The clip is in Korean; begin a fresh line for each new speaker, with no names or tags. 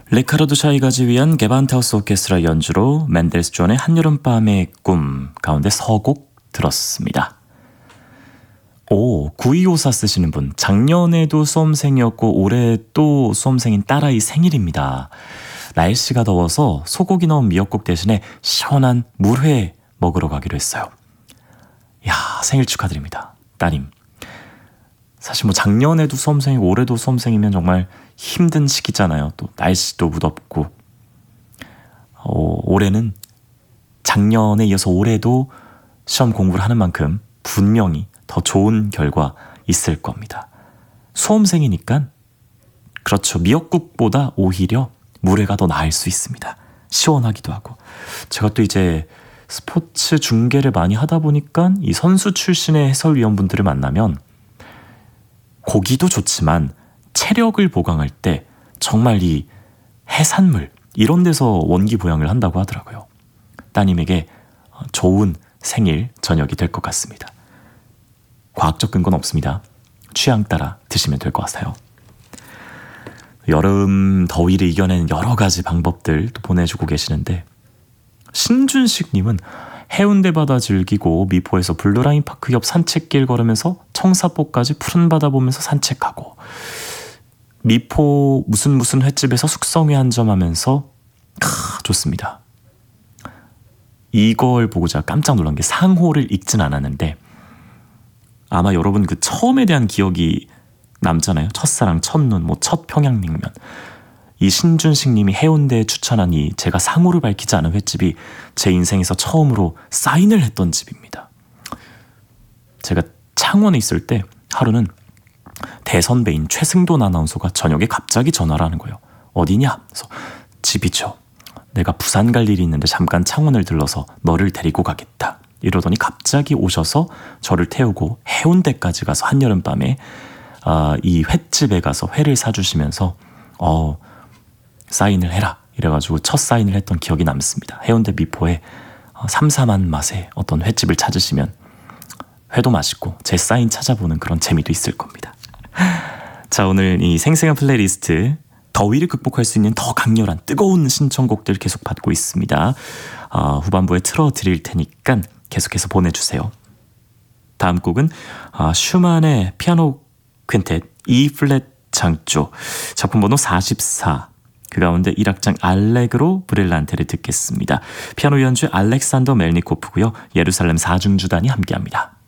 리카르도 샤이가지 위한 게반트하우스 오케스트라 연주로 멘델스존의 한여름밤의 꿈 가운데 서곡 들었습니다. 9254 쓰시는 분, 작년에도 수험생이었고 올해 또 수험생인 딸아이 생일입니다. 날씨가 더워서 소고기 넣은 미역국 대신에 시원한 물회 먹으러 가기로 했어요. 야, 생일 축하드립니다, 따님. 사실 뭐 작년에도 수험생이고 올해도 수험생이면 정말 힘든 시기잖아요. 또 날씨도 무덥고. 올해는 작년에 이어서 올해도 시험 공부를 하는 만큼 분명히 더 좋은 결과 있을 겁니다. 수험생이니까 그렇죠. 미역국보다 오히려 물회가 더 나을 수 있습니다. 시원하기도 하고. 제가 또 이제 스포츠 중계를 많이 하다 보니까 이 선수 출신의 해설위원분들을 만나면 고기도 좋지만 체력을 보강할 때 정말 이 해산물 이런 데서 원기 보양을 한다고 하더라고요. 따님에게 좋은 생일 저녁이 될 것 같습니다. 과학적 근거는 없습니다. 취향 따라 드시면 될 것 같아요. 여름 더위를 이겨내는 여러 가지 방법들 또 보내주고 계시는데, 신준식님은 해운대 바다 즐기고 미포에서 블루라인 파크 옆 산책길 걸으면서 청사포까지 푸른 바다 보면서 산책하고, 미포 무슨 횟집에서 숙성회 한점 하면서 좋습니다. 이걸 보고 제가 깜짝 놀란 게 상호를 읽진 않았는데, 아마 여러분 그 처음에 대한 기억이 남잖아요. 첫사랑, 첫눈, 첫 평양냉면. 이 신준식 님이 해운대에 추천한 이 제가 상호를 밝히지 않은 횟집이 제 인생에서 처음으로 사인을 했던 집입니다. 제가 창원에 있을 때 하루는 대선배인 최승돈 아나운서가 저녁에 갑자기 전화를 하는 거예요. 어디냐? 그래서 집이죠. 내가 부산 갈 일이 있는데 잠깐 창원을 들러서 너를 데리고 가겠다. 이러더니 갑자기 오셔서 저를 태우고 해운대까지 가서 한여름밤에 이 횟집에 가서 회를 사주시면서 사인을 해라 이래가지고 첫 사인을 했던 기억이 남습니다. 해운대 미포에 삼삼한 맛의 어떤 횟집을 찾으시면 회도 맛있고 제 사인 찾아보는 그런 재미도 있을 겁니다. 자, 오늘 이 생생한 플레이리스트, 더위를 극복할 수 있는 더 강렬한 뜨거운 신청곡들 계속 받고 있습니다. 후반부에 틀어드릴 테니까 계속해서 보내주세요. 다음 곡은 슈만의 피아노 퀸텟 E 플랫 장조, 작품 번호 44, 그 가운데 1악장 알레그로 브릴란테를 듣겠습니다. 피아노 연주 알렉산더 멜니코프고요. 예루살렘 사중주단이 함께합니다.